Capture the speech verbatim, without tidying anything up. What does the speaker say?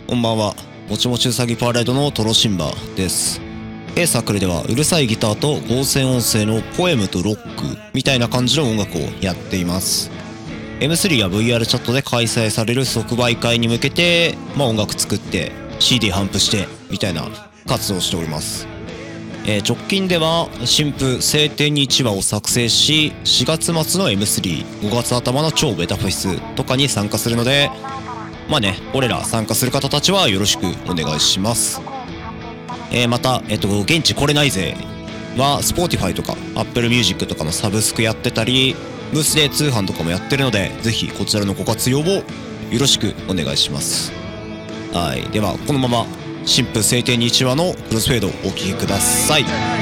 こんばんは。もちもちうさぎパレードのトロシンバです。A サークルではうるさいギターと合成音声のポエムとロックみたいな感じの音楽をやっています。エムスリー や ブイアール チャットで開催される即売会に向けて、まあ音楽作って シーディー 頒布してみたいな活動をしております。えー、直近では新譜晴天にいちわを作成し、しがつ末の エムスリー、ごがつ頭の超ベタフェスとかに参加するので、まあね、俺ら参加する方たちはよろしくお願いします。えー、また、えっと、現地来れないぜは Spotify とか Apple Music とかのサブスクやってたり、ブースで通販とかもやってるので、ぜひこちらのご活用をよろしくお願いします。はい。では、このまま新婦晴天にいちわのクロスフェードをお聴きください。